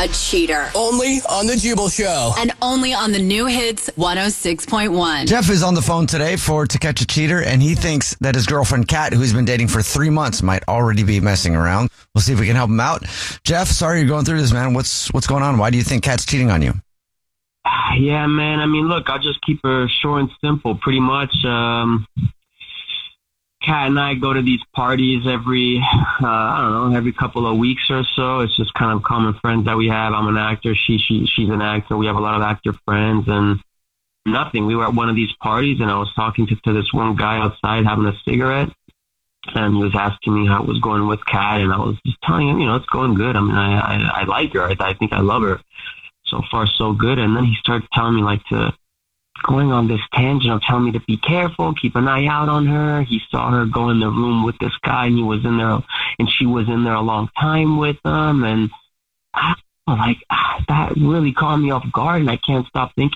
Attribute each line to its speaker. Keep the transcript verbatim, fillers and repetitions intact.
Speaker 1: a cheater.
Speaker 2: Only on The Jubal Show.
Speaker 1: And only on the new hits one oh six point one.
Speaker 3: Jeff is on the phone today for To Catch a Cheater, and he thinks that his girlfriend Kat, who he's been dating for three months, might already be messing around. We'll see if we can help him out. Jeff, sorry you're going through this, man. What's what's going on? Why do you think Kat's cheating on you?
Speaker 4: Yeah, man. I mean, look, I'll just keep her short and simple. Pretty much, um, Kat and I go to these parties every, uh, I don't know, every couple of weeks or so. It's just kind of common friends that we have. I'm an actor. She, she, she's an actor. We have a lot of actor friends, and nothing. We were at one of these parties, and I was talking to, to this one guy outside having a cigarette, and he was asking me how it was going with Kat, and I was just telling him, you know, it's going good. I mean, I, I, I like her. I, I think I love her. So far, so good. And then he started telling me, like, to going on this tangent of telling me to be careful, keep an eye out on her. He saw her go in the room with this guy, and he was in there, and she was in there a long time with him. And I, like, ah, that really caught me off guard, and I can't stop thinking